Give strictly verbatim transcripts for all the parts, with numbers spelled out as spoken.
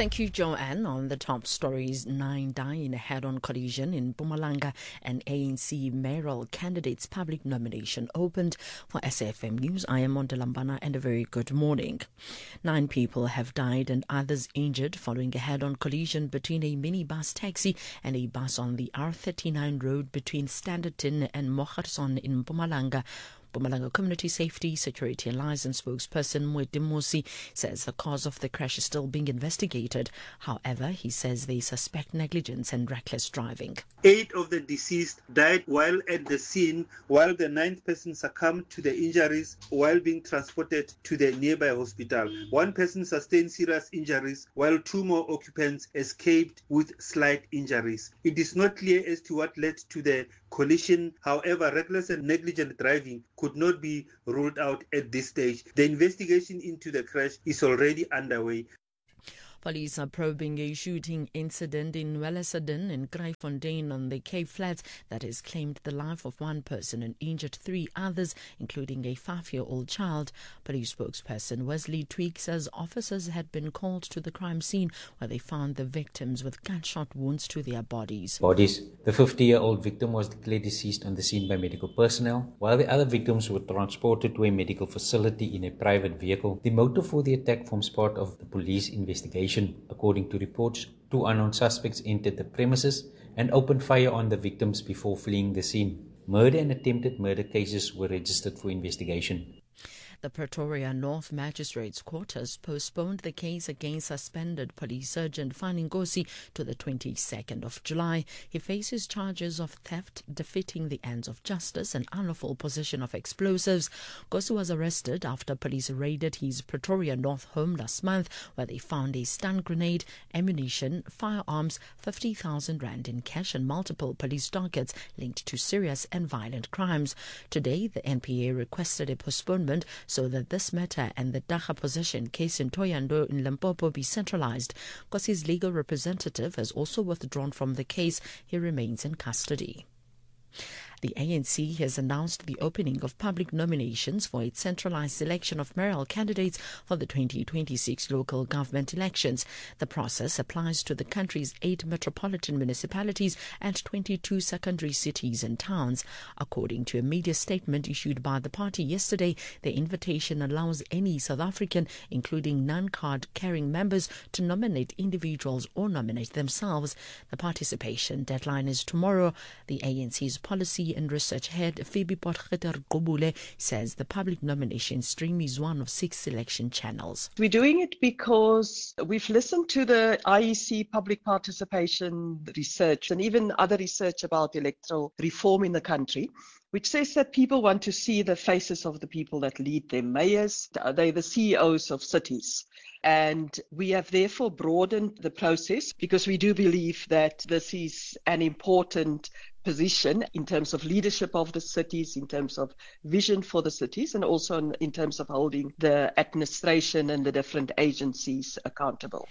Thank you, Joanne. On the top stories, nine die in a head-on collision in Mpumalanga, and A N C mayoral candidates' public nomination opened. For S A F M News, I am Mondelambana, and a very good morning. Nine people have died and others injured following a head-on collision between a minibus taxi and a bus on the R thirty-nine road between Standerton and Mocherson in Mpumalanga. Mpumalanga Community Safety, Security and License spokesperson Mwedi Mosi says the cause of the crash is still being investigated. However, he says they suspect negligence and reckless driving. Eight of the deceased died while at the scene, while the ninth person succumbed to the injuries while being transported to the nearby hospital. One person sustained serious injuries, while two more occupants escaped with slight injuries. It is not clear as to what led to the collision. However, reckless and negligent driving could not be ruled out at this stage. The investigation into the crash is already underway. Police are probing a shooting incident in Wellersden in Kraaifontein on the Cape Flats that has claimed the life of one person and injured three others, including a five-year-old child. Police spokesperson Wesley Tweak says officers had been called to the crime scene where they found the victims with gunshot wounds to their bodies. Bodies. The fifty-year-old victim was declared deceased on the scene by medical personnel, while the other victims were transported to a medical facility in a private vehicle. The motive for the attack forms part of the police investigation. According to reports, two unknown suspects entered the premises and opened fire on the victims before fleeing the scene. Murder and attempted murder cases were registered for investigation. The Pretoria North Magistrates Court has postponed the case against suspended police sergeant Fani Nkosi to the twenty-second of July. He faces charges of theft, defeating the ends of justice, and unlawful possession of explosives. Nkosi was arrested after police raided his Pretoria North home last month, where they found a stun grenade, ammunition, firearms, fifty thousand rand in cash, and multiple police dockets linked to serious and violent crimes. Today, the N P A requested a postponement so that this matter and the Dagga possession case in Thohoyandou in Limpopo be centralized. Nkosi's legal representative has also withdrawn from the case. He remains in custody. The A N C has announced the opening of public nominations for its centralized selection of mayoral candidates for the twenty twenty-six local government elections. The process applies to the country's eight metropolitan municipalities and twenty-two secondary cities and towns. According to a media statement issued by the party yesterday, the invitation allows any South African, including non-card carrying members, to nominate individuals or nominate themselves. The participation deadline is tomorrow. The A N C's policy and research head Phoebe Potgieter-Gqubule says the public nomination stream is one of six selection channels. We're doing it because we've listened to the I E C public participation research and even other research about electoral reform in the country, which says that people want to see the faces of the people that lead them. Mayors, they're the C E Os of cities. And we have therefore broadened the process because we do believe that this is an important position in terms of leadership of the cities, in terms of vision for the cities, and also in, in terms of holding the administration and the different agencies accountable.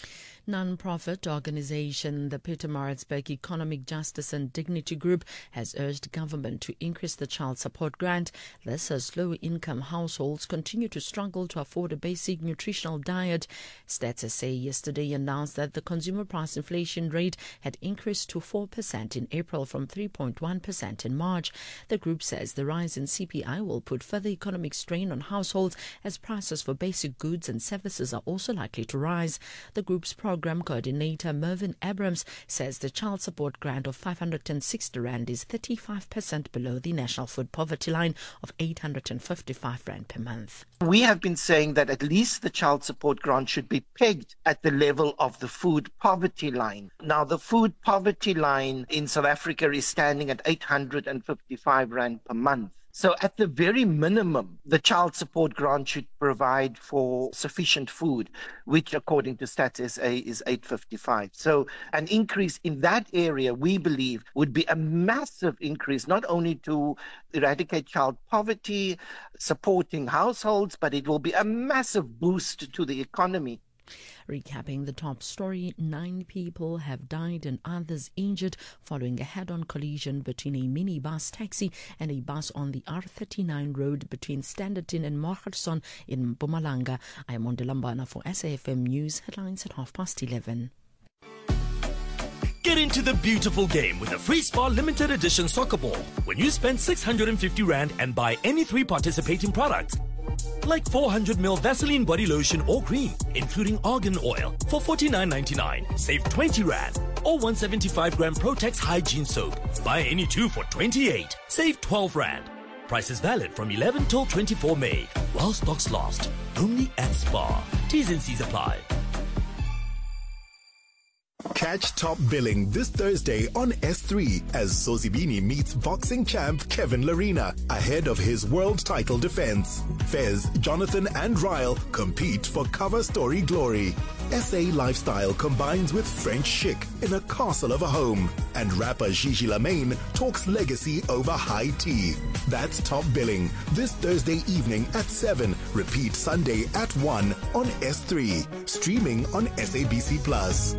Non-profit organization the Pietermaritzburg Economic Justice and Dignity Group has urged government to increase the child support grant. This as low-income households continue to struggle to afford a basic nutritional diet. Stats S A yesterday announced that the consumer price inflation rate had increased to four percent in April from three point one percent in March. The group says the rise in C P I will put further economic strain on households as prices for basic goods and services are also likely to rise. The group's program Program coordinator Mervyn Abrams says the child support grant of five hundred sixty rand is thirty-five percent below the national food poverty line of eight hundred fifty-five rand per month. We have been saying that at least the child support grant should be pegged at the level of the food poverty line. Now, the food poverty line in South Africa is standing at eight hundred fifty-five rand per month. So at the very minimum, the child support grant should provide for sufficient food, which according to Stats S A is eight fifty-five. So an increase in that area, we believe, would be a massive increase, not only to eradicate child poverty, supporting households, but it will be a massive boost to the economy. Recapping the top story, nine people have died and others injured following a head-on collision between a minibus taxi and a bus on the R thirty-nine road between Standerton and Morgerson in Mpumalanga. I am Mondelambana for S A F M News, headlines at half past eleven. Get into the beautiful game with a Free Spa limited edition soccer ball when you spend six hundred fifty rand and buy any three participating products. Like four hundred milliliters Vaseline body lotion or cream, including argan oil, for forty-nine ninety-nine. Save twenty rand. Or one hundred seventy-five gram Protex hygiene soap. Buy any two for twenty-eight. Save twelve rand. Price is valid from eleven till twenty-four May. While stocks last. Only at Spa. T's and C's apply. Catch Top Billing this Thursday on S three as Zozibini meets boxing champ Kevin Larina ahead of his world title defense. Fez, Jonathan and Ryle compete for cover story glory. S A lifestyle combines with French chic in a castle of a home. And rapper Gigi Lamaine talks legacy over high tea. That's Top Billing this Thursday evening at seven. Repeat Sunday at one on S three. Streaming on S A B C Plus.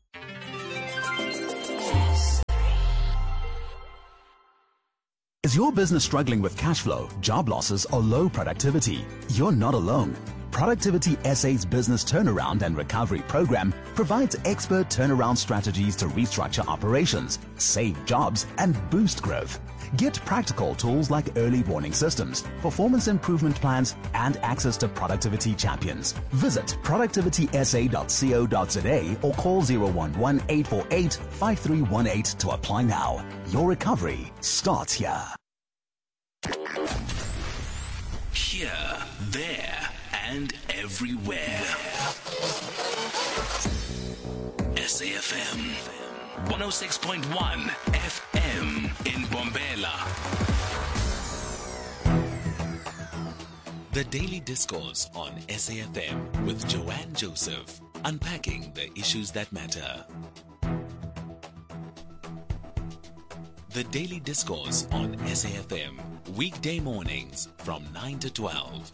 Is your business struggling with cash flow, job losses, or low productivity? You're not alone. Productivity S A's Business Turnaround and Recovery Program provides expert turnaround strategies to restructure operations, save jobs, and boost growth. Get practical tools like early warning systems, performance improvement plans, and access to productivity champions. Visit productivity s a dot co dot z a or call zero one one, eight four eight, five three one eight to apply now. Your recovery starts here. Here, there, and everywhere. S A F M one oh six point one F M in Bombela. The Daily Discourse on S A F M with Joanne Joseph, unpacking the issues that matter. The Daily Discourse on S A F M, weekday mornings from nine to twelve.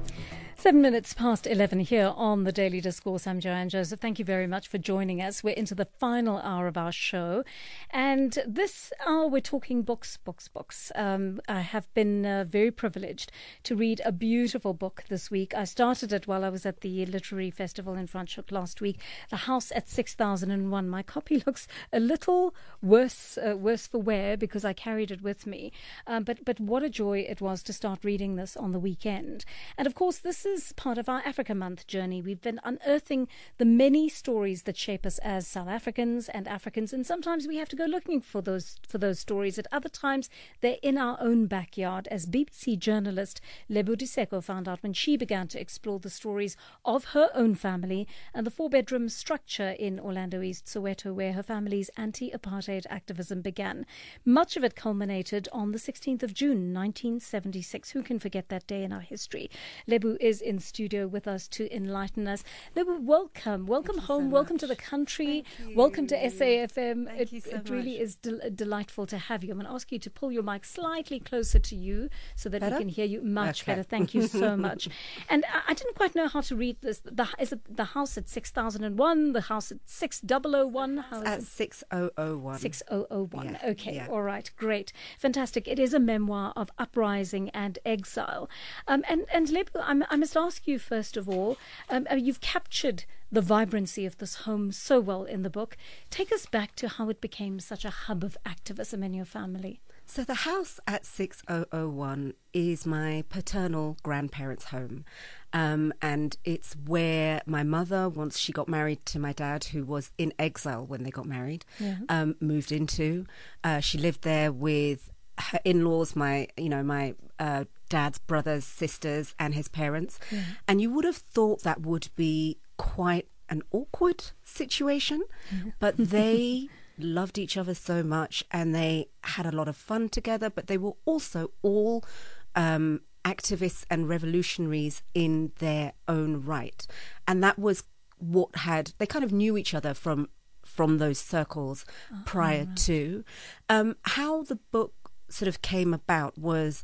Seven minutes past eleven here on the Daily Discourse. I'm Joanne Joseph. Thank you very much for joining us. We're into the final hour of our show. And this hour we're talking books, books, books. Um, I have been uh, very privileged to read a beautiful book this week. I started it while I was at the Literary Festival in Franschhoek last week, The House at six thousand one. My copy looks a little worse, uh, worse for wear because I carried it with me. Um, but, but what a joy it was to start reading this on the weekend. And of course, this is is part of our Africa Month journey. We've been unearthing the many stories that shape us as South Africans and Africans, and sometimes we have to go looking for those for those stories. At other times, they're in our own backyard, as B B C journalist Lebo Diseko found out when she began to explore the stories of her own family and the four-bedroom structure in Orlando East, Soweto, where her family's anti-apartheid activism began. Much of it culminated on the sixteenth of June, nineteen seventy-six. Who can forget that day in our history? Lebu is in studio with us to enlighten us. Lebu, welcome. Welcome home. So welcome to the country. Welcome to S A F M. Thank it you so it really much. is del- delightful to have you. I'm going to ask you to pull your mic slightly closer to you so that Better? we can hear you much Okay. better. Thank you so much. And I, I didn't quite know how to read this. The, is it the house at six thousand one? The house at six thousand one? How is At it? six thousand one. six thousand one. Yeah, Okay, yeah. all right, great. Fantastic. It is a memoir of uprising and exile. Um, and, and Lebu, I'm, I must ask you, first of all, um, uh, you've captured the vibrancy of this home so well in the book. Take us back to how it became such a hub of activism in your family. So the house at six thousand one is my paternal grandparents' home. Um, and it's where my mother, once she got married to my dad, who was in exile when they got married, Yeah. um, moved into. Uh, she lived there with her in-laws, my, you know, my uh, dad's brothers, sisters, and his parents. Yeah. And you would have thought that would be quite an awkward situation, but they loved each other so much and they had a lot of fun together, but they were also all um, activists and revolutionaries in their own right. And that was what had, they kind of knew each other from from those circles Oh, prior right. to. Um, how the book sort of came about was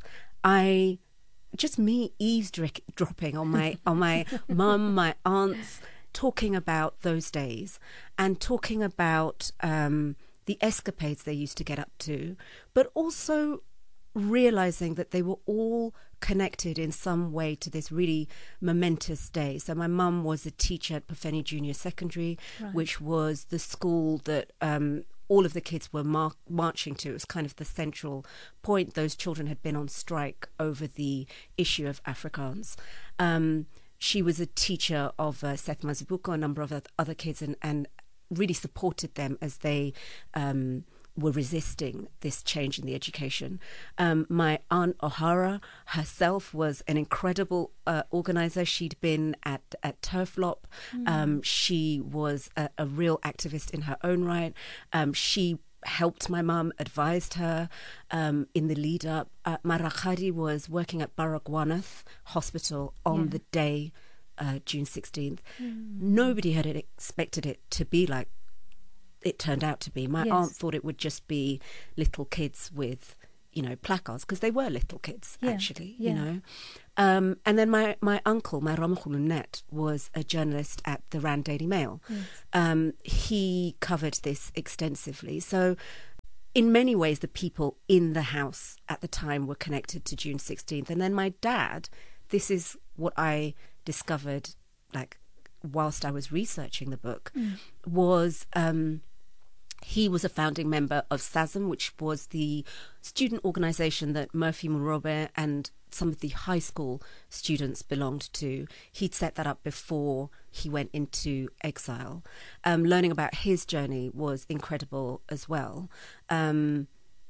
I, just me eavesdropping on my on my mum, my aunts, talking about those days and talking about um, the escapades they used to get up to, but also realizing that they were all connected in some way to this really momentous day. So my mum was a teacher at Pafeni Junior Secondary, right. which was the school that um, all of the kids were mar- marching to. It was kind of the central point. Those children had been on strike over the issue of Afrikaans. Um, she was a teacher of uh, Seth Mazibuko, a number of other kids, and, and really supported them as they um, were resisting this change in the education. Um, my Aunt O'Hara herself was an incredible uh, organizer. She'd been at, at Turflop. Mm. Um, she was a, a real activist in her own right. Um, she helped my mum, advised her um, in the lead up. Uh, Marakadi was working at Baragwanath Hospital on yeah. the day, uh, June sixteenth. Mm. Nobody had expected it to be like it turned out to be. My yes. aunt thought it would just be little kids with, you know, placards, because they were little kids, yeah. actually, yeah. you know. Um, and then my, my uncle, my Ramakhulu Net, was a journalist at the Rand Daily Mail. Yes. Um, he covered this extensively. So in many ways, the people in the house at the time were connected to June sixteenth. And then my dad, this is what I discovered, like, whilst I was researching the book, mm. was... Um, He was a founding member of SASM, which was the student organisation that Murphy Murobe and some of the high school students belonged to. He'd set that up before he went into exile. Um, learning about his journey was incredible as well. Um,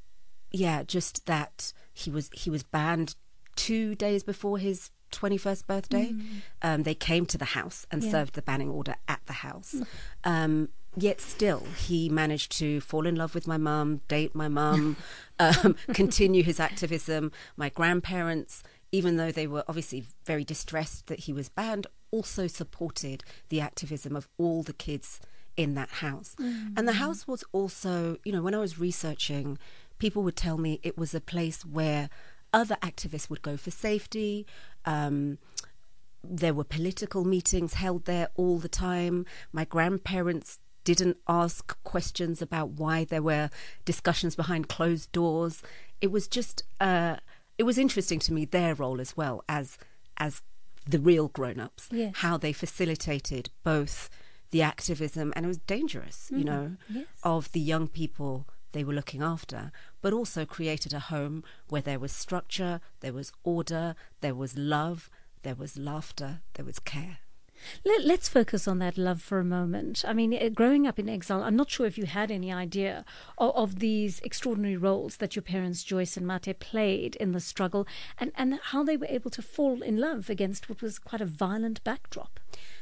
yeah, just that he was he was banned two days before his twenty-first birthday. Mm. Um, they came to the house and yeah. served the banning order at the house. Mm. Um, Yet still, he managed to fall in love with my mum, date my mum, um, continue his activism. My grandparents, even though they were obviously very distressed that he was banned, also supported the activism of all the kids in that house. Mm-hmm. And the house was also, you know, when I was researching, people would tell me it was a place where other activists would go for safety. Um, there were political meetings held there all the time. My grandparents didn't ask questions about why there were discussions behind closed doors. It was just, uh, it was interesting to me, their role as well as as the real grown-ups, yes. how they facilitated both the activism, and it was dangerous, mm, you know, yes. of the young people they were looking after, but also created a home where there was structure, there was order, there was love, there was laughter, there was care. Let, let's focus on that love for a moment. I mean, growing up in exile, I'm not sure if you had any idea of, of these extraordinary roles that your parents, Joyce and Mate, played in the struggle, and, and how they were able to fall in love against what was quite a violent backdrop.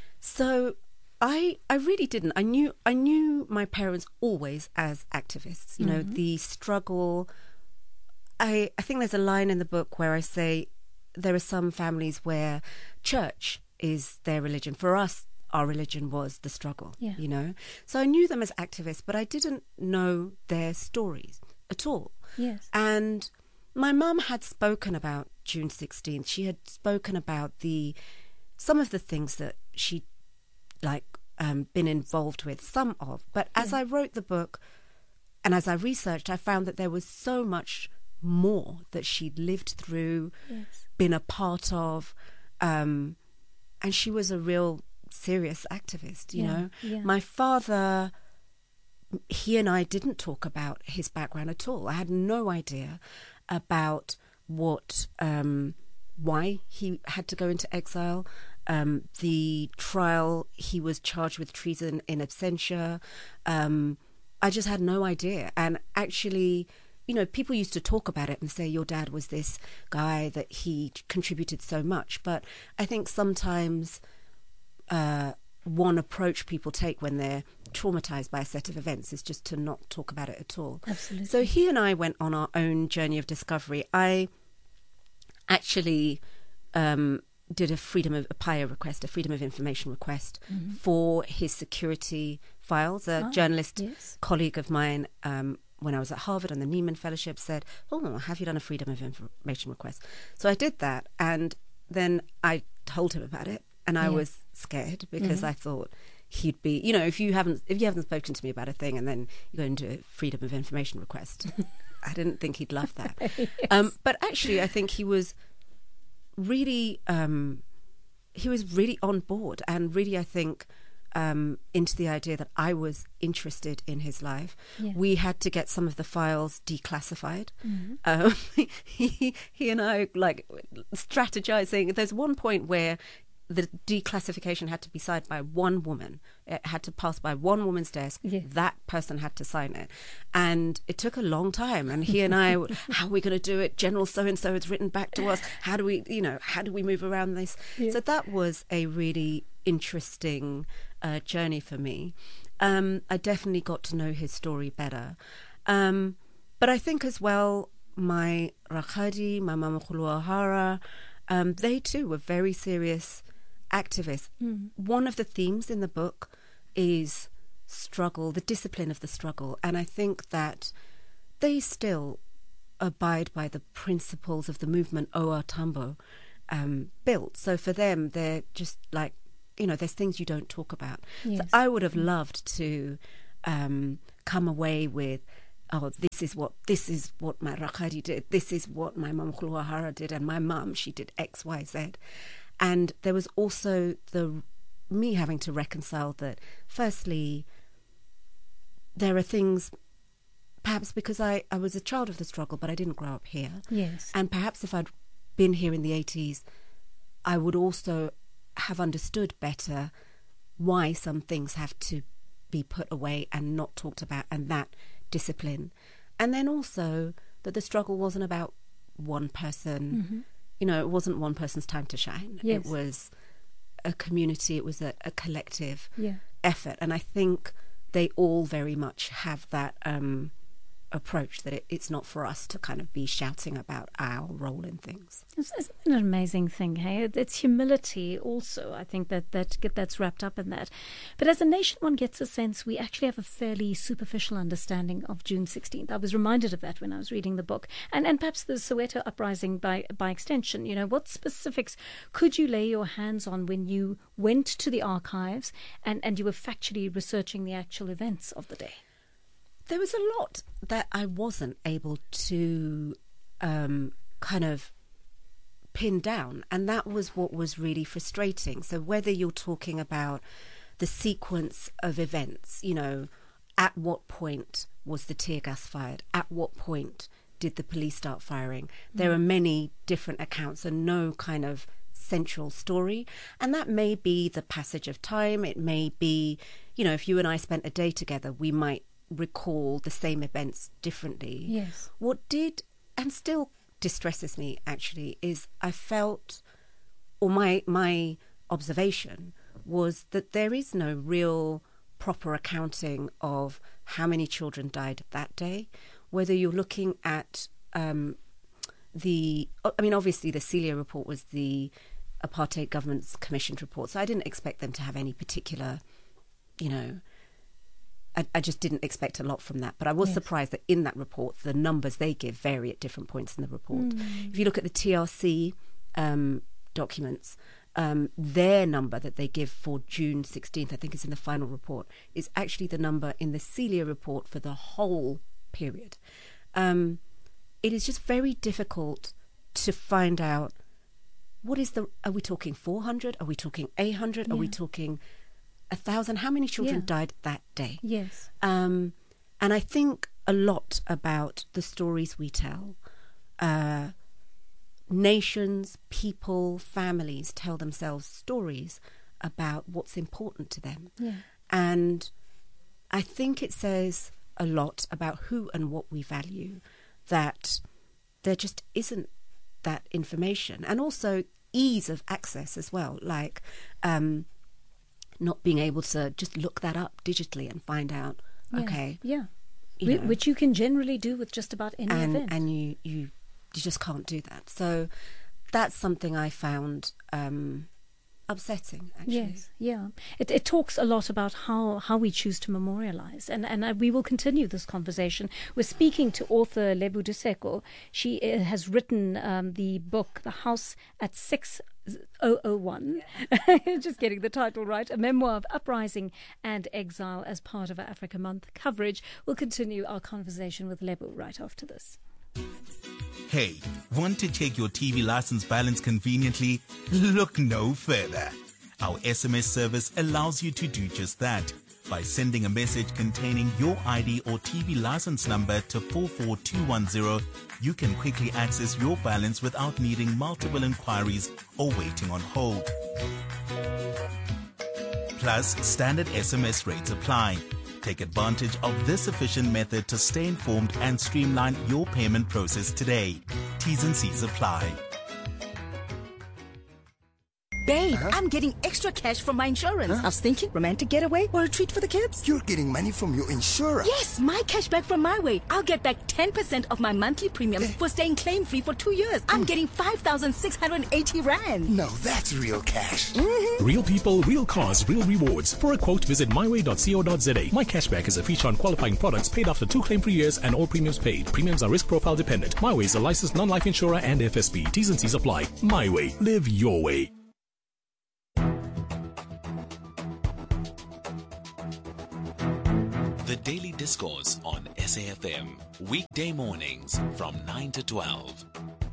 So I I really didn't. I knew I knew my parents always as activists. You know, mm-hmm. the struggle. I I think there's a line in the book where I say there are some families where church is their religion. For us, our religion was the struggle, yeah. you know. So I knew them as activists, but I didn't know their stories at all. Yes. And my mum had spoken about June sixteenth. She had spoken about the some of the things that she'd like um, been involved with, some of. But as yeah. I wrote the book and as I researched, I found that there was so much more that she'd lived through, yes. been a part of, um, and she was a real serious activist, you yeah, know. Yeah. My father, he and I didn't talk about his background at all. I had no idea about what, um, why he had to go into exile. Um, the trial, he was charged with treason in absentia. Um, I just had no idea. And actually, you know, people used to talk about it and say your dad was this guy, that he contributed so much. But I think sometimes uh, one approach people take when they're traumatized by a set of events is just to not talk about it at all. Absolutely. So he and I went on our own journey of discovery. I actually um, did a freedom of a P I A request, a freedom of information request mm-hmm. for his security files. A oh, journalist yes. colleague of mine, um, when I was at Harvard on the Nieman Fellowship, said, oh, have you done a freedom of information request? So I did that, and then I told him about it, and I yeah. was scared because Mm-hmm. I thought he'd be, you know, if you haven't if you haven't spoken to me about a thing and then you go into a freedom of information request, I didn't think he'd love that. Yes. Um, but actually, I think he was really um, he was really on board and really, I think, um, into the idea that I was interested in his life. Yeah. We had to get some of the files declassified. Mm-hmm. Um, he, he and I like strategizing. There's one point where the declassification had to be signed by one woman. It had to pass by one woman's desk. Yes. That person had to sign it. And it took a long time. And he and I, how are we going to do it? General so-and-so has written back to us. How do we, you know, how do we move around this? Yeah. So that was a really interesting uh, journey for me. Um, I definitely got to know his story better. Um, but I think as well, my Rakgadi, my Mama Khuluahara, um, they too were very serious activists. Mm. One of the themes in the book is struggle, the discipline of the struggle. And I think that they still abide by the principles of the movement O R Tambo um, built. So for them, they're just like, you know, there's things you don't talk about. Yes. So I would have loved to um, come away with, oh, this is what this is what my Rakgadi did. This is what my Mama Khuluahara did, and my mum, she did X, Y, Z. And there was also the me having to reconcile that. Firstly, there are things, perhaps because I, I was a child of the struggle, but I didn't grow up here. Yes. And perhaps if I'd been here in the eighties, I would also have understood better why some things have to be put away and not talked about, and that discipline. And then also that the struggle wasn't about one person. Mm-hmm. You know, it wasn't one person's time to shine. Yes. It was a community, it was a, a collective Yeah. effort. And I think they all very much have that um, approach that it, it's not for us to kind of be shouting about our role in things. It's, it's an amazing thing, hey? It- It's humility also. I think that, that get- that's wrapped up in that. But as a nation, one gets a sense we actually have a fairly superficial understanding of June sixteenth. I was reminded of that when I was reading the book. And and perhaps the Soweto uprising by, by extension. You know, what specifics could you lay your hands on when you went to the archives and, and you were factually researching the actual events of the day? There was a lot that I wasn't able to um, kind of pin down, and that was what was really frustrating. So whether you're talking about the sequence of events, you know, at what point was the tear gas fired? At what point did the police start firing? There are many different accounts and no kind of central story. And that may be the passage of time. It may be, you know, if you and I spent a day together, we might recall the same events differently. Yes. What did and still distresses me actually is I felt, or my my observation was that there is no real proper accounting of how many children died that day. Whether you're looking at um, the, I mean, obviously the Celia report was the apartheid government's commissioned report, so I didn't expect them to have any particular, you know, I, I just didn't expect a lot from that. But I was Yes. surprised that in that report, the numbers they give vary at different points in the report. If you look at the T R C um, documents, um, their number that they give for June sixteenth, I think is in the final report, is actually the number in the Celia report for the whole period. Um, it is just very difficult to find out what is the, are we talking four hundred? Are we talking eight hundred? Are we Yeah. talking a thousand? How many children Yeah. died that day? Yes. Um, and I think a lot about the stories we tell. Uh, nations, people, families tell themselves stories about what's important to them. Yeah. And I think it says a lot about who and what we value, that there just isn't that information. And also ease of access as well, like um, not being able to just look that up digitally and find out, Yeah. okay, Yeah. you Whi- know, Which you can generally do with just about any and event. and you, you you just can't do that. So that's something I found um, upsetting, actually. Yes, yeah. It, it talks a lot about how, how we choose to memorialize, and and uh, we will continue this conversation. We're speaking to author Lebu Diseko. She uh, has written um, the book "The House at Six oh oh one. Just getting the title right. A memoir of uprising and exile as part of our Africa Month coverage. We'll continue our conversation with Lebo right after this. Hey, want to check your T V license balance conveniently? Look no further. Our S M S service allows you to do just that. By sending a message containing your I D or T V license number to four four two one zero, you can quickly access your balance without needing multiple inquiries or waiting on hold. Plus, standard S M S rates apply. Take advantage of this efficient method to stay informed and streamline your payment process today. T's and C's apply. Babe, huh? I'm getting extra cash from my insurance. Huh? I was thinking romantic getaway or a treat for the kids. You're getting money from your insurer? Yes, my cash back from My Way. I'll get back ten percent of my monthly premiums for staying claim-free for two years. I'm mm. getting five thousand six hundred eighty rand. No, that's real cash. Mm-hmm. Real people, real cars, real rewards. For a quote, visit my way dot co dot za. My Cashback is a feature on qualifying products paid after two claim-free years and all premiums paid. Premiums are risk profile dependent. My Way is a licensed non-life insurer and F S P. T's and C's apply. My Way. Live your way. The Daily Discourse on S A F M, weekday mornings from nine to twelve.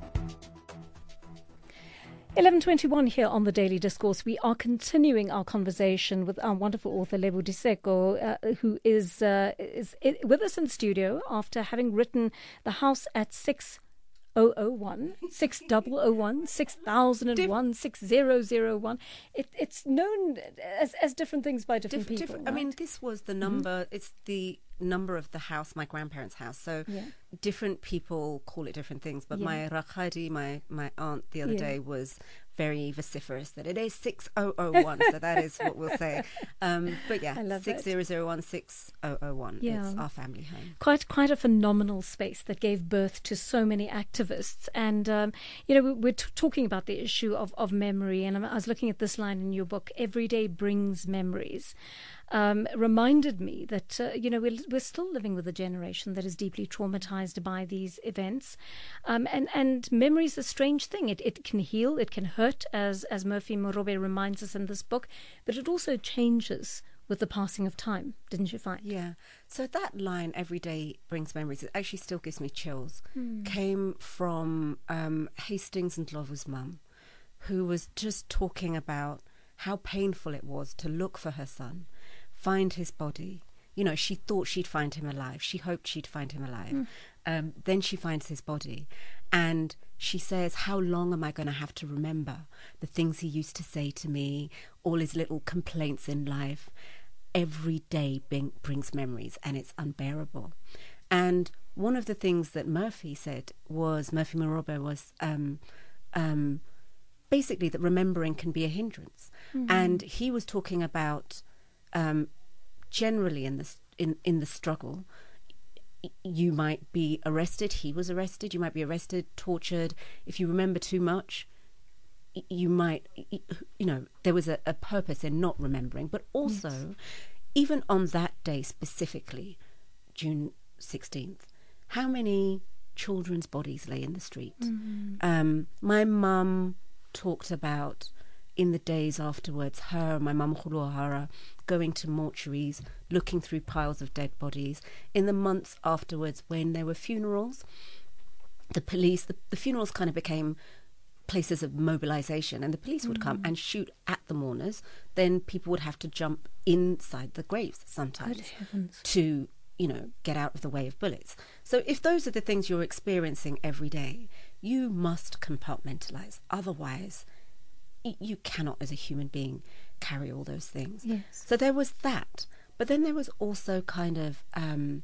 eleven twenty-one here on the Daily Discourse. We are continuing our conversation with our wonderful author Lebo Diseko, uh, who is uh, is with us in studio after having written The House at six oh oh one, six thousand one, six thousand one, six thousand one. It, it's known as as different things by different Dif- people. Different, right? I mean, this was the number, mm-hmm. it's the number of the house, my grandparents' house. So yeah. different people call it different things. But yeah. my Rakhadi, my, my aunt the other yeah. day was very vociferous that it is six thousand one. So that is what we'll say. Um, but yeah, six thousand one, six thousand one. Yeah. It's our family home. Quite quite a phenomenal space that gave birth to so many activists. And, um, you know, we're t- talking about the issue of, of memory. And I was looking at this line in your book, every day brings memories. Um, reminded me that, uh, you know, we're, we're still living with a generation that is deeply traumatized by these events. Um, and, and memory is a strange thing. It, it can heal, it can hurt, as, as Murphy Morobe reminds us in this book, but it also changes with the passing of time, didn't you find? Yeah. So that line, every day brings memories, it actually still gives me chills, mm. came from um, Hastings Ndlovu's mum, who was just talking about how painful it was to look for her son, find his body. You know, she thought she'd find him alive. She hoped she'd find him alive. Mm. Um, then she finds his body. And she says, how long am I going to have to remember the things he used to say to me, all his little complaints in life? Every day bring, brings memories, and it's unbearable. And one of the things that Murphy said was, Murphy Morobe was, um, um, basically that remembering can be a hindrance. Mm-hmm. And he was talking about Um, generally in the in in the struggle, you might be arrested. He was arrested. You might be arrested, tortured. If you remember too much, you might, you know, there was a, a purpose in not remembering. But also, yes. even on that day specifically, June sixteenth, how many children's bodies lay in the street? Mm-hmm. Um, my mum talked about, in the days afterwards, her, my mum Khuluhara, going to mortuaries, looking through piles of dead bodies. In the months afterwards, when there were funerals, the police, the, the funerals kind of became places of mobilization, and the police would come mm. and shoot at the mourners. Then people would have to jump inside the graves sometimes to, you know, get out of the way of bullets. So if those are the things you're experiencing every day, you must compartmentalize. Otherwise, you cannot, as a human being, carry all those things. Yes. So there was that. But then there was also kind of, um,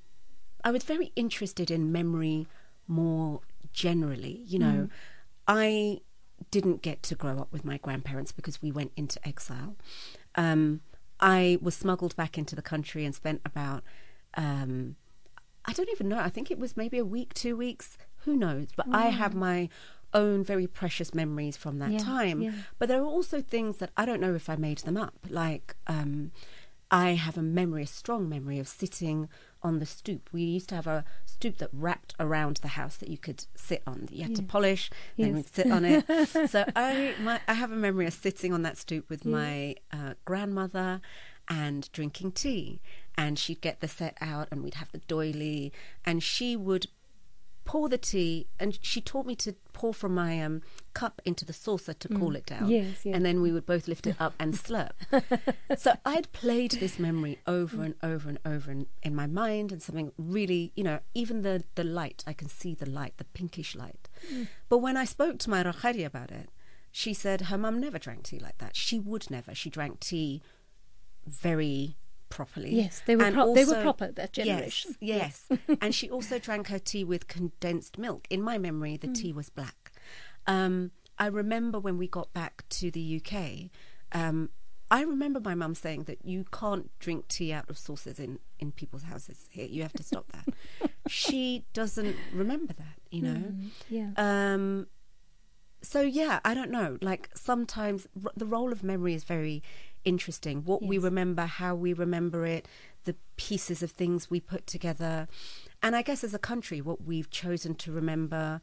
I was very interested in memory more generally. You know, mm. I didn't get to grow up with my grandparents because we went into exile. Um, I was smuggled back into the country and spent about, um, I don't even know, I think it was maybe a week, two weeks, who knows. But mm. I have my own very precious memories from that yeah, time. Yeah. But there are also things that I don't know if I made them up, like um, I have a memory, a strong memory of sitting on the stoop. We used to have a stoop that wrapped around the house that you could sit on. That you had Yeah. to polish, Yes. then we'd sit on it. So I, my, I have a memory of sitting on that stoop with Yeah. my uh, grandmother and drinking tea. And she'd get the set out, and we'd have the doily, and she would pour the tea, and she taught me to pour from my um, cup into the saucer to cool Mm. it down. Yes, yes. And then we would both lift it up and slurp. So I'd played this memory over and over and over in, in my mind, and something really, you know, even the, the light, I can see the light, the pinkish light. Mm. But when I spoke to my Rakhari about it, she said her mum never drank tea like that. She would never. She drank tea very properly. Yes, they were And pro- they were also- proper, that generation. Yes, yes. And she also drank her tea with condensed milk. In my memory, the Mm. tea was black. Um, I remember when we got back to the U K, um, I remember my mum saying that you can't drink tea out of saucers in, in people's houses here. You have to stop that. She doesn't remember that, you know. Mm, yeah. Um, so yeah, I don't know. Like sometimes r- the role of memory is very interesting. What we Yes. remember, how we remember it, the pieces of things we put together, and I guess as a country, what we've chosen to remember,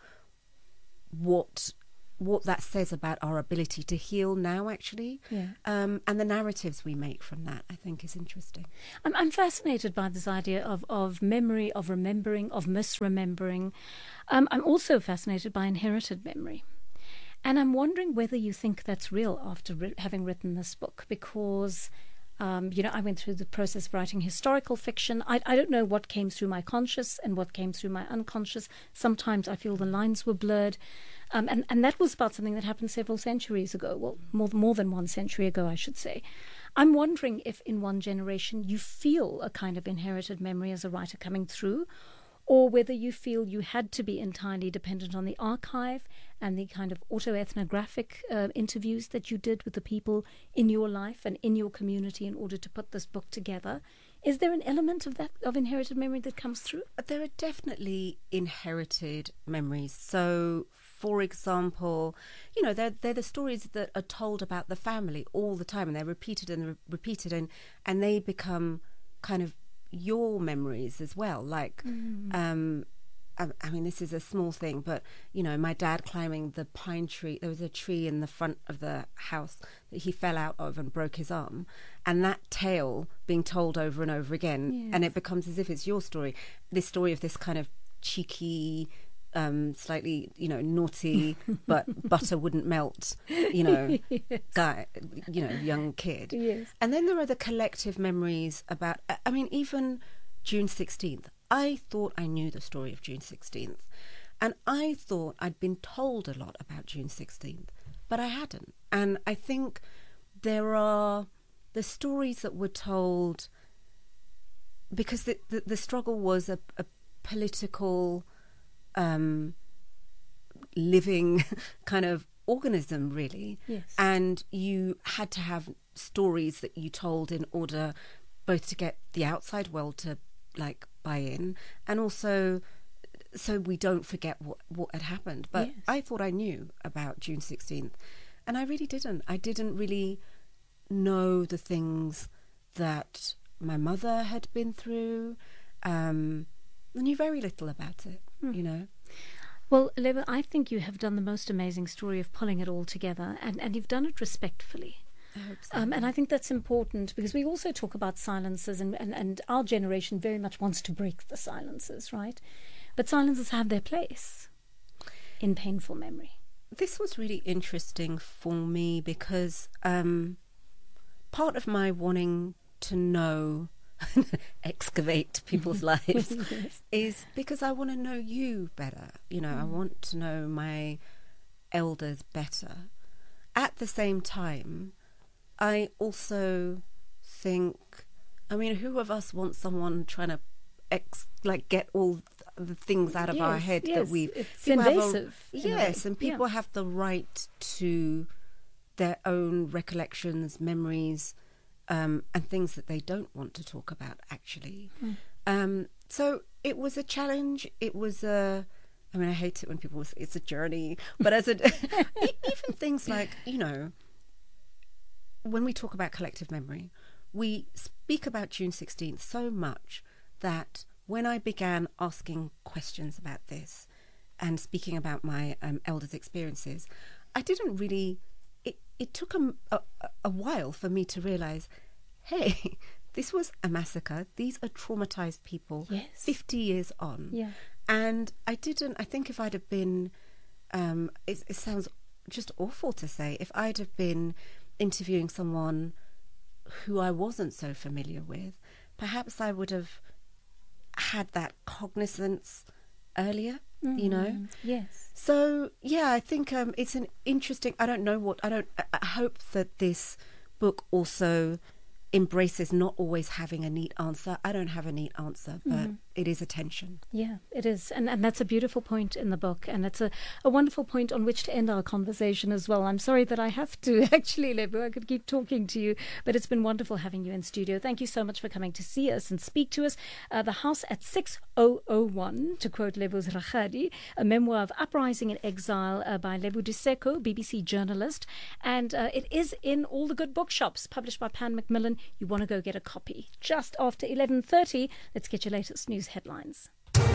what what that says about our ability to heal now, actually, Yeah. um, and the narratives we make from that, I think, is interesting. I'm, I'm fascinated by this idea of, of memory, of remembering, of misremembering. Um, I'm also fascinated by inherited memory. And I'm wondering whether you think that's real after ri- having written this book, because, um, you know, I went through the process of writing historical fiction. I, I don't know what came through my conscious and what came through my unconscious. Sometimes I feel the lines were blurred. Um, and, and that was about something that happened several centuries ago. Well, more, more than one century ago, I should say. I'm wondering if in one generation you feel a kind of inherited memory as a writer coming through, or whether you feel you had to be entirely dependent on the archive and the kind of autoethnographic uh, interviews that you did with the people in your life and in your community in order to put this book together. Is there an element of that, of inherited memory that comes through? There are definitely inherited memories. So, for example, you know, they're, they're the stories that are told about the family all the time, and they're repeated and re- repeated, and, and they become kind of your memories as well. Like, Mm. um, I, I mean, this is a small thing, but, you know, my dad climbing the pine tree, there was a tree in the front of the house that he fell out of and broke his arm. And that tale being told over and over again, Yes. and it becomes as if it's your story. This story of this kind of cheeky, um, slightly, you know, naughty, but butter wouldn't melt, you know, Yes. guy, you know, young kid. Yes. And then there are the collective memories about, I mean, even June sixteenth. I thought I knew the story of June sixteenth. And I thought I'd been told a lot about June sixteenth, but I hadn't. And I think there are the stories that were told because the, the, the struggle was a, a political, um, living kind of organism, really. Yes. And you had to have stories that you told in order both to get the outside world to like buy in, and also so we don't forget what, what had happened. But Yes. I thought I knew about June sixteenth, and I really didn't. I didn't really know the things that my mother had been through. Um, I knew very little about it, you know. Well, Lebo, I think you have done the most amazing story of pulling it all together, and, and you've done it respectfully. I hope so. Um, and I think that's important because we also talk about silences, and, and, and our generation very much wants to break the silences, right? But silences have their place in painful memory. This was really interesting for me because um, part of my wanting to know, excavate people's lives, Yes. is because I want to know you better. You know, I Mm. want to know my elders better. At the same time, I also think, I mean, who of us wants someone trying to ex, like get all the things out of our Yes, head yes, that we've... it's people have a- invasive in a yes, way. and people have the right to their own recollections, memories, um, and things that they don't want to talk about, actually. Mm. Um, so it was a challenge. It was a... I mean, I hate it when people say it's a journey, but as a... even things like, you know, when we talk about collective memory, we speak about June sixteenth so much that when I began asking questions about this and speaking about my um, elders' experiences, I didn't really, it, it took a, a, a while for me to realise, hey, this was a massacre. These are traumatised people yes. fifty years on. Yeah. And I didn't, I think if I'd have been, um, it, it sounds just awful to say, if I'd have been interviewing someone who I wasn't so familiar with, perhaps I would have had that cognizance earlier, mm, you know? Yes. So, yeah, I think um, it's an interesting, I don't know what, I don't, I, I hope that this book also embraces not always having a neat answer. I don't have a neat answer, but mm. it is a tension. Yeah, it is. And and that's a beautiful point in the book. And it's a, a wonderful point on which to end our conversation as well. I'm sorry that I have to actually, Lebo. I could keep talking to you, but it's been wonderful having you in studio. Thank you so much for coming to see us and speak to us. Uh, the House at six thousand one, to quote Lebo's Rachadi, a memoir of uprising and exile uh, by Lebo Diseko, B B C journalist. And uh, it is in all the good bookshops, published by Pan Macmillan. You want to go get a copy. Just after eleven thirty, let's get your latest news headlines.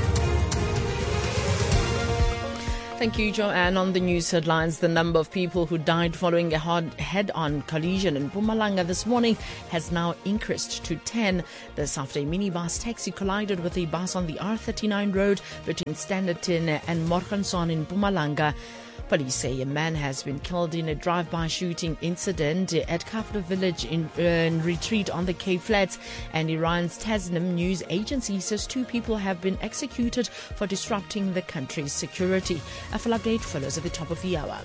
Thank you, Joanne. On the news headlines, the number of people who died following a hard head-on collision in Mpumalanga this morning has now increased to ten. This after a minibus taxi collided with a bus on the R thirty-nine road between Standerton and Morgenson in Mpumalanga. Police say a man has been killed in a drive-by shooting incident at Kafra village in, uh, in retreat on the Cape Flats. And Iran's Tasnim news agency says two people have been executed for disrupting the country's security. A full update follows at the top of the hour.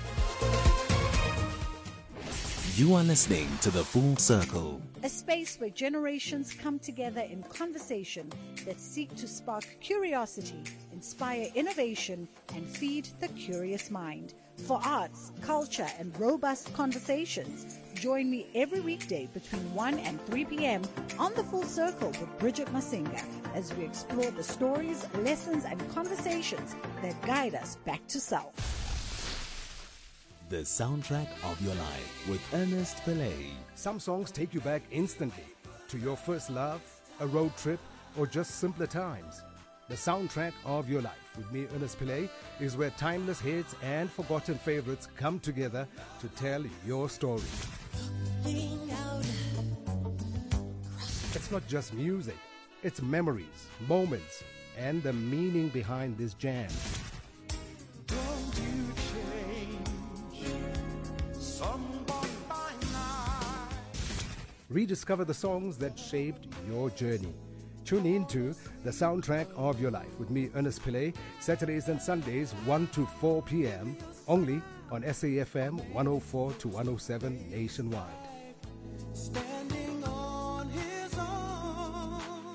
You are listening to The Full Circle, a space where generations come together in conversation that seek to spark curiosity, inspire innovation, and feed the curious mind. For arts, culture, and robust conversations, join me every weekday between one and three p.m. on The Full Circle with Bridget Masinga as we explore the stories, lessons, and conversations that guide us back to self. The soundtrack of your life with Ernest Pillay. Some songs take you back instantly to your first love, a road trip, or just simpler times. The soundtrack of your life with me, Ernest Pillay, is where timeless hits and forgotten favorites come together to tell your story. It's not just music, it's memories, moments, and the meaning behind this jam. Don't you change someone by night. Rediscover the songs that shaped your journey. Tune in to The Soundtrack of Your Life with me, Ernest Pillay, Saturdays and Sundays, one to four p.m., only on S A F M one oh four to one oh seven nationwide. Standing on his own.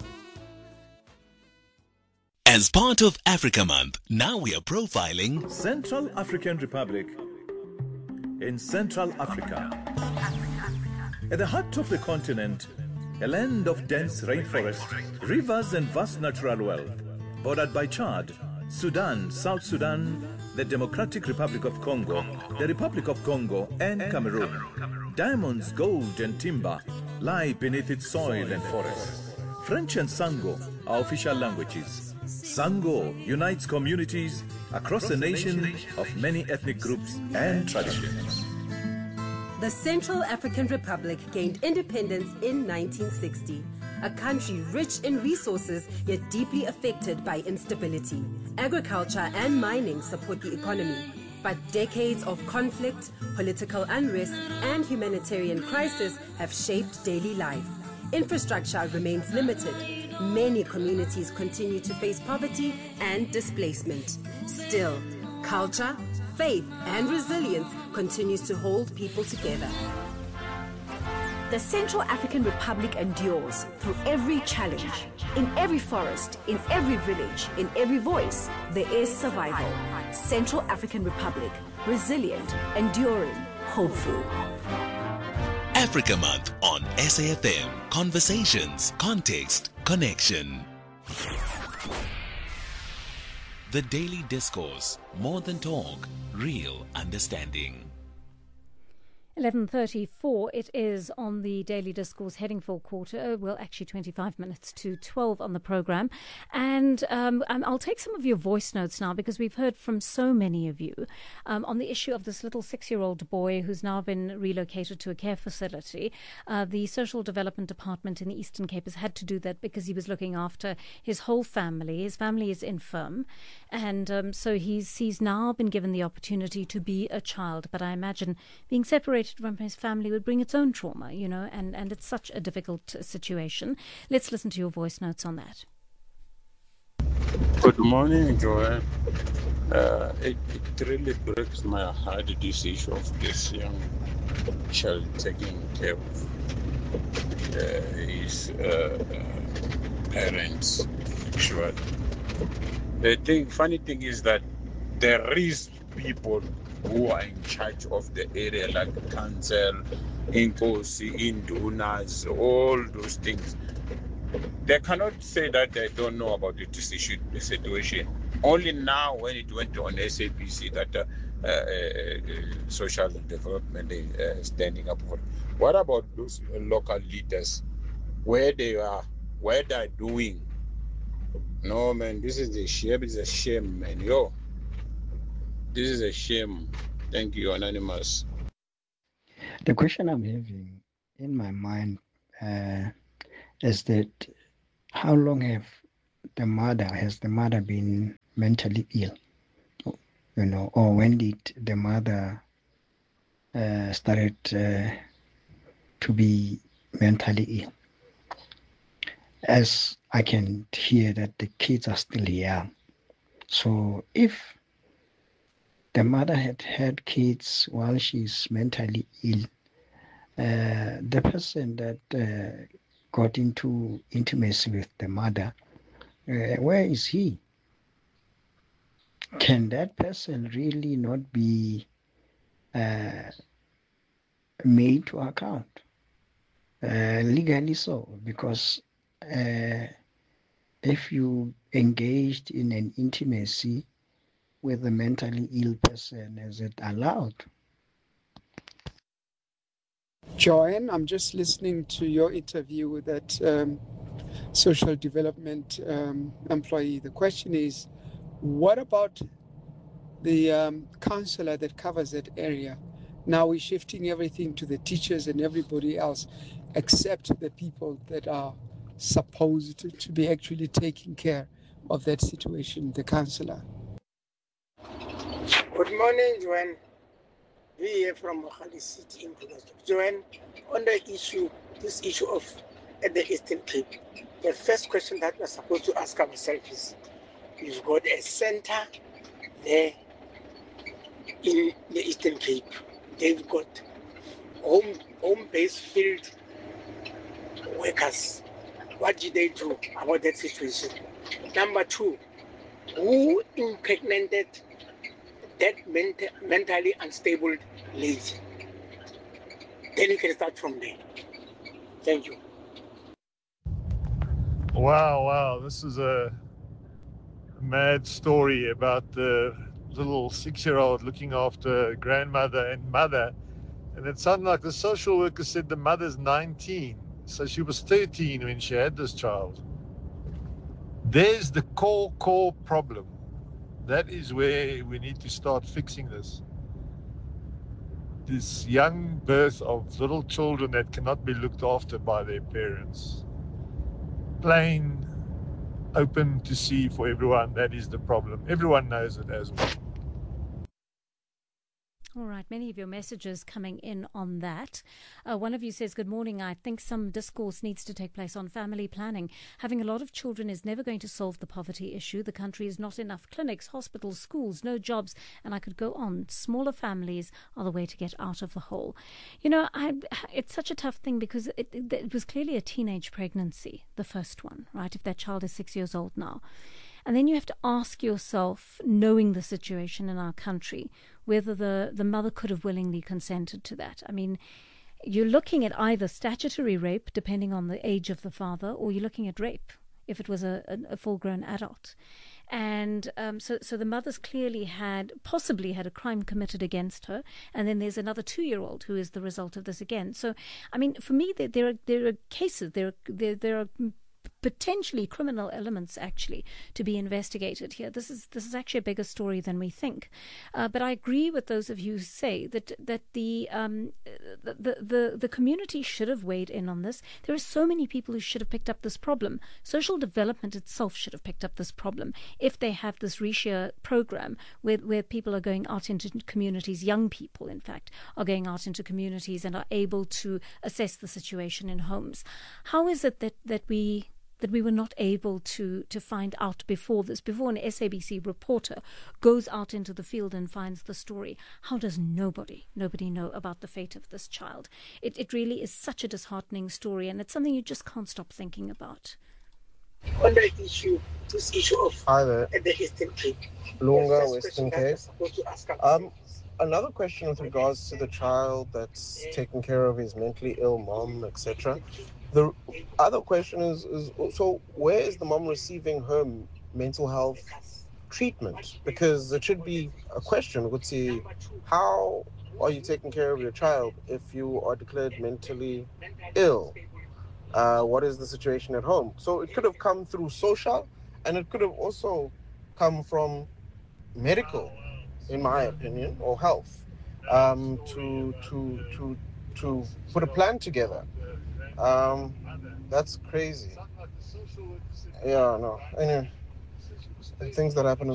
As part of Africa Month, now we are profiling Central African Republic. In Central Africa, at the heart of the continent, a land of dense rainforest, rivers and vast natural wealth, bordered by Chad, Sudan, South Sudan, the Democratic Republic of Congo, the Republic of Congo, and Cameroon. Diamonds, gold, and timber lie beneath its soil and forests. French and Sango are official languages. Sango unites communities across a nation of many ethnic groups and traditions. The Central African Republic gained independence in nineteen sixty, a country rich in resources yet deeply affected by instability. Agriculture and mining support the economy, but decades of conflict, political unrest, and humanitarian crisis have shaped daily life. Infrastructure remains limited. Many communities continue to face poverty and displacement. Still, culture, faith, and resilience continues to hold people together. The Central African Republic endures through every challenge. In every forest, in every village, in every voice, there is survival. Central African Republic, resilient, enduring, hopeful. Africa Month on S A F M. Conversations, context, connection. The Daily Discourse, more than talk, real understanding. eleven thirty-four it is on the Daily Discourse, heading for quarter, well, actually twenty-five minutes to twelve on the programme. And um, I'll take some of your voice notes now, because we've heard from so many of you um, on the issue of this little six-year-old boy who's now been relocated to a care facility. Uh, the Social Development Department in the Eastern Cape has had to do that because he was looking after his whole family. His family is infirm, and um, so he's, he's now been given the opportunity to be a child. But I imagine being separated from his family would bring its own trauma, you know, and, and it's such a difficult situation. Let's listen to your voice notes on that. Good morning, Joanne. Uh, it, it really breaks my heart, this issue of this young child taking care of uh, his uh, uh, parents. Sure. The thing, funny thing is that there is people who are in charge of the area, like council, Inkosi, Indunas, all those things. They cannot say that they don't know about this issue, the situation. Only now, when it went on S A B C, that uh, uh, uh, social development is uh, standing up for. What about those local leaders, where they are, where they're doing? No, man, this is a shame. It's a shame, man. Yo. This is a shame. Thank you, Anonymous. The question I'm having in my mind uh, is that how long have the mother, has the mother been mentally ill? You know, or when did the mother uh, started uh, to be mentally ill? As I can hear that the kids are still young. So if the mother had had kids while she's mentally ill, Uh, the person that uh, got into intimacy with the mother, uh, where is he? Can that person really not be uh, made to account? Uh, legally so, because uh, if you engaged in an intimacy with a mentally ill person, is it allowed? Joanne, I'm just listening to your interview with that um, social development um, employee. The question is, what about the um, counselor that covers that area? Now we're shifting everything to the teachers and everybody else, except the people that are supposed to, to be actually taking care of that situation, the counselor. Good morning, Joanne. We here from Mohali City in Pretoria. Joanne, on the issue, this issue of at the Eastern Cape, the first question that we're supposed to ask ourselves is, we've got a center there in the Eastern Cape. They've got home home-based field workers. What did they do about that situation? Number two, who impregnated that ment- mentally unstable lady? Then you can start from there. Thank you. Wow, wow. This is a mad story about the little six-year-old looking after grandmother and mother. And it sounded like the social worker said the mother's nineteen. So she was thirteen when she had this child. There's the core, core problem. That is where we need to start fixing this. This young birth of little children that cannot be looked after by their parents. Plain, open to see for everyone, that is the problem. Everyone knows it as well. All right, many of your messages coming in on that. Uh, one of you says, good morning, I think some discourse needs to take place on family planning. Having a lot of children is never going to solve the poverty issue. The country is not enough clinics, hospitals, schools, no jobs, and I could go on. Smaller families are the way to get out of the hole. You know, I, it's such a tough thing because it, it, it was clearly a teenage pregnancy, the first one, right, if that child is six years old now. And then you have to ask yourself, knowing the situation in our country, whether the, the mother could have willingly consented to that. I mean, you're looking at either statutory rape, depending on the age of the father, or you're looking at rape. if it was a, a, a full-grown adult. And um, so, so the mother's clearly had, possibly had a crime committed against her, and then there's another two-year-old who is the result of this again. So, I mean, for me, there, there are there are cases, there are, there there are potentially criminal elements actually to be investigated here. This is this is actually a bigger story than we think. Uh, but I agree with those of you who say that that the, um, the the the community should have weighed in on this. There are so many people who should have picked up this problem. Social development itself should have picked up this problem if they have this reshare program where where people are going out into communities, young people in fact, are going out into communities and are able to assess the situation in homes. How is it that, that we that we were not able to, to find out before this, before an S A B C reporter goes out into the field and finds the story? How does nobody, nobody know about the fate of this child? It, it really is such a disheartening story, and it's something you just can't stop thinking about. On the issue, this issue of Hi there. at the Eastern Cape. Lunga, The first Western question that we're Cape. supposed to ask Um, another question with regards to the child that's taking care of his mentally ill mom, et cetera. The other question is, is so where is the mom receiving her mental health treatment? Because it should be a question. Would say, how are you taking care of your child if you are declared mentally ill? Uh, what is the situation at home? So it could have come through social, and it could have also come from medical, in my opinion, or health, um, to to to to put a plan together. Um, that's crazy. Yeah, no. Anyway, things that happen.